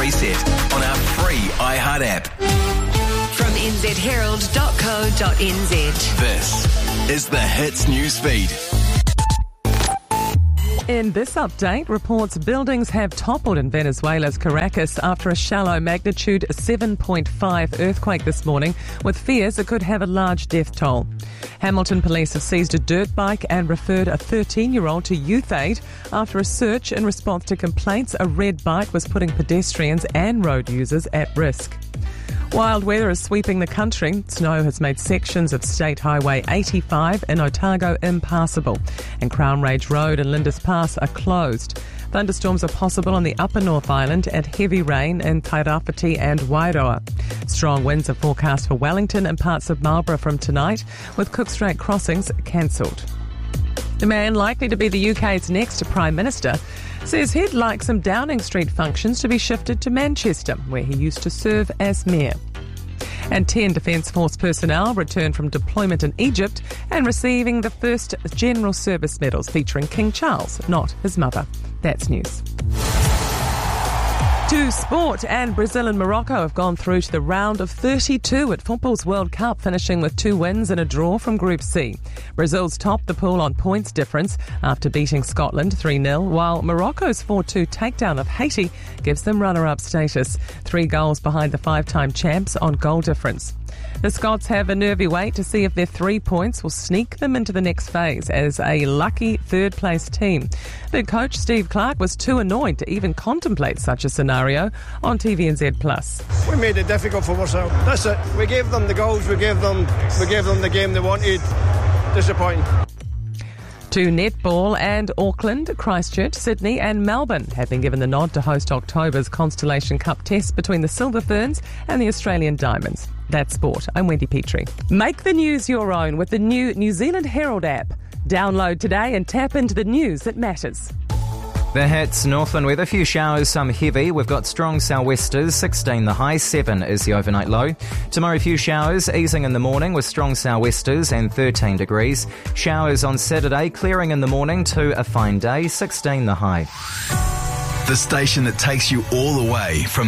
Reset on our free iHeart app. From nzherald.co.nz. This is the Hits News Feed. In this update, reports buildings have toppled in Venezuela's Caracas after a shallow magnitude 7.5 earthquake this morning, with fears it could have a large death toll. Hamilton police have seized a dirt bike and referred a 13-year-old to Youth Aid after a search in response to complaints a red bike was putting pedestrians and road users at risk. Wild weather is sweeping the country. Snow has made sections of State Highway 85 in Otago impassable, and Crown Range Road and Lindis Pass are closed. Thunderstorms are possible on the Upper North Island and heavy rain in Tairāwhiti and Wairoa. Strong winds are forecast for Wellington and parts of Marlborough from tonight, with Cook Strait crossings cancelled. The man likely to be the UK's next Prime Minister says he'd like some Downing Street functions to be shifted to Manchester, where he used to serve as mayor. And 10 Defence Force personnel returned from deployment in Egypt and receiving the first General Service medals featuring King Charles, not his mother. That's news. To sport, and Brazil and Morocco have gone through to the round of 32 at Football's World Cup, finishing with 2 wins and a draw from Group C. Brazil's topped the pool on points difference after beating Scotland 3-0, while Morocco's 4-2 takedown of Haiti gives them runner-up status, 3 goals behind the 5-time champs on goal difference. The Scots have a nervy wait to see if their 3 points will sneak them into the next phase as a lucky third-place team. But coach Steve Clarke was too annoyed to even contemplate such a scenario on TVNZ+. We made it difficult for ourselves. That's it. We gave them the goals. We gave them the game they wanted. Disappointing. To netball, and Auckland, Christchurch, Sydney and Melbourne have been given the nod to host October's Constellation Cup test between the Silver Ferns and the Australian Diamonds. That's sport. I'm Wendy Petrie. Make the news your own with the new New Zealand Herald app. Download today and tap into the news that matters. The Hits Northland weather, few showers, some heavy. We've got strong sou'westers, 16 the high, 7 is the overnight low. Tomorrow, few showers, easing in the morning with strong sou'westers and 13 degrees. Showers on Saturday, clearing in the morning to a fine day, 16 the high. The station that takes you all the way from